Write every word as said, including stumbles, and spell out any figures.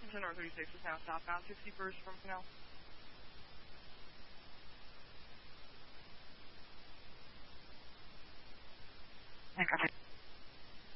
ten or thirty-six is now southbound, fifty-first from Canal.